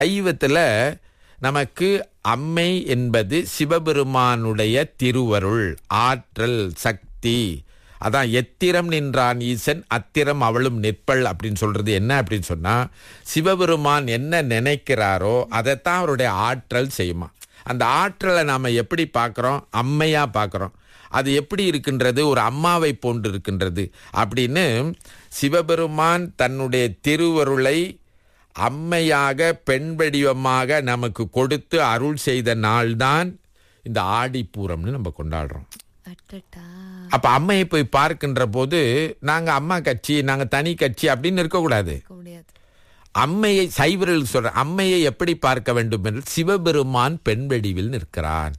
சைவத்துல நமக்கு அம்மை என்பது சிவபெருமானுடைய திருவருள், ஆற்றல், சக்தி. அதான் எத்திரம் நின்றான் ஈசன் அத்திரம் அவளும் நிற்பள் அப்படின்னு சொல்றது என்ன அப்படின்னு சொன்னா, சிவபெருமான் என்ன நினைக்கிறாரோ அதைத்தான் அவருடைய ஆற்றல் செய்யுமா. அந்த ஆற்றலை நாம எப்படி பார்க்கிறோம்? அம்மையா பார்க்கிறோம். அது எப்படி இருக்கின்றது? ஒரு அம்மாவை போன்று இருக்கின்றது அப்படின்னு சிவபெருமான் தன்னுடைய திருவருளை அம்மையாக பெண் வடிவமாக நமக்கு கொடுத்து அருள் செய்த நாள்தான் இந்த ஆடிப்பூரம்னு நம்ம கொண்டாடுறோம். அப்ப அம்மையை போய் பார்க்கின்ற போது நாங்க அம்மா கட்சி, நாங்க தனி கட்சி அப்படின்னு இருக்கக்கூடாது. அம்மையை சைவர்கள் சொல்ற அம்மையை எப்படி பார்க்க வேண்டும் என்று சிவபெருமான் பெண் வடிவில் நிற்கிறான்.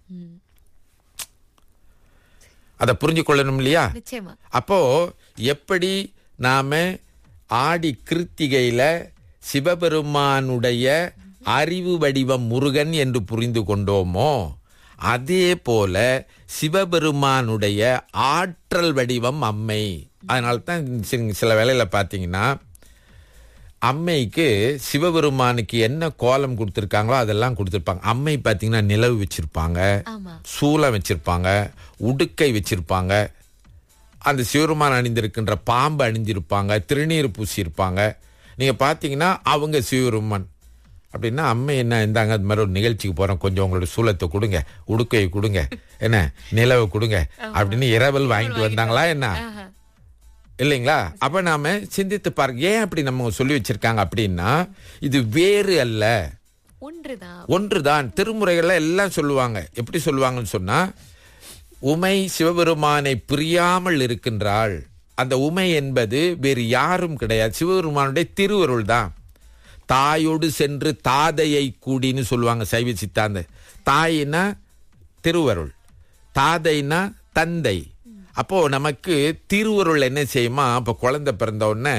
அதை புரிஞ்சு கொள்ளணும் இல்லையா? அப்போ எப்படி நாம ஆடி கிருத்திகையில சிவபெருமானுடைய அறிவு வடிவம் முருகன் என்று புரிந்து கொண்டோமோ, அதே போல சிவபெருமானுடைய ஆற்றல் வடிவம் அம்மை. அதனால்தான் சில வேளையில பார்த்தீங்கன்னா அம்மைக்கு சிவபெருமானுக்கு என்ன கோலம் கொடுத்துருக்காங்களோ அதெல்லாம் கொடுத்துருப்பாங்க. அம்மை பார்த்தீங்கன்னா நிலவு வச்சிருப்பாங்க, சூலம் வச்சிருப்பாங்க, உடுக்கை வச்சிருப்பாங்க, அந்த சிவபெருமான் அணிந்திருக்கின்ற பாம்பு அணிஞ்சிருப்பாங்க, திருநீர் பூசியிருப்பாங்க. நீங்க பார்த்தீங்கன்னா அவங்க சிவபெருமான் அப்படின்னா அம்மை என்ன, இருந்தாங்க அது மாதிரி ஒரு நிகழ்ச்சிக்கு போறோம், கொஞ்சம் உங்களோட சூலத்தை கொடுங்க, உடுக்கையை கொடுங்க, என்ன நிலவை கொடுங்க அப்படின்னு இரவல் வாங்கிட்டு வந்தாங்களா என்ன? இல்லைங்களா? அப்ப நாம சிந்தித்து பாருங்க, ஏன் அப்படி நம்ம சொல்லி வச்சிருக்காங்க அப்படின்னா இது வேறு அல்ல, ஒன்றுதான். திருமுறைகள்ல எல்லாம் சொல்லுவாங்க. எப்படி சொல்லுவாங்கன்னு சொன்னா, உமை சிவபெருமானை பிரியாமல் இருக்கின்றாள். அந்த உமை என்பது வேறு யாரும் கிடையாது, சிவபெருமானுடைய திருவருள் தான். தாயோடு சென்று தாதையை கூடின்னு சொல்லுவாங்க சைவ சித்தாந்த. தாயினா திருவருள், தாதைனா தந்தை. அப்போ நமக்கு திருவருள் என்ன செய்யுமா, அப்போ குழந்தை பிறந்த உடனே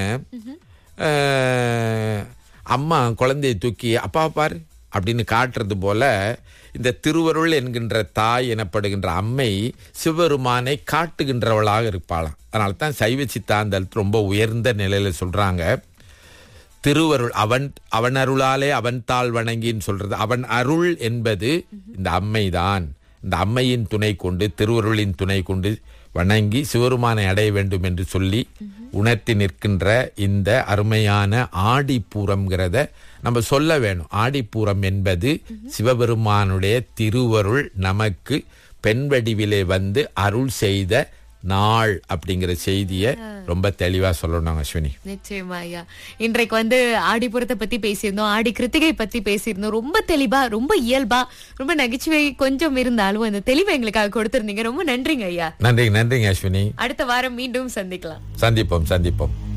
அம்மா குழந்தையை தூக்கி அப்பா பாரு அப்படின்னு காட்டுறது போல இந்த திருவருள் என்கின்ற தாய் எனப்படுகின்ற அம்மை சிவபெருமானை காட்டுகின்றவளாக இருப்பாளாம். அதனால தான் சைவ சித்தாந்தத்தில் ரொம்ப உயர்ந்த நிலையில சொல்றாங்க, திருவருள் அவன் அருளாலே அவன் தாள் வணங்கின்னு சொல்றது. அவன் அருள் என்பது இந்த அம்மைதான். இந்த அம்மையின் துணை கொண்டு, திருவருளின் துணை கொண்டு வணங்கி சிவபெருமானை அடைய வேண்டும் என்று சொல்லி உணர்த்தி நிற்கின்ற இந்த அருமையான ஆடிப்பூரம்ங்கிறத நம்ம சொல்ல வேணும். ஆடிப்பூரம் என்பது சிவபெருமானுடைய திருவருள் நமக்கு பெண் வடிவிலே வந்து அருள் செய்த நாள் அப்படிங்கிற செய்தியை ரொம்ப தெளிவா சொல்லணும் அஸ்வினி. நிச்சயமா ஐயா, இன்றைக்கு வந்து ஆடிப்புறத்தை பத்தி பேசியிருந்தோம், ஆடி கிருத்திகை பத்தி பேசியிருந்தோம். ரொம்ப தெளிவா, ரொம்ப இயல்பா, ரொம்ப நகைச்சுவை கொஞ்சம் இருந்தாலும் அந்த தெளிவை எங்களுக்காக கொடுத்திருந்தீங்க. ரொம்ப நன்றிங்க ஐயா. நன்றிங்க அஸ்வினி. அடுத்த வாரம் மீண்டும் சந்திப்போம். சந்திப்போம்.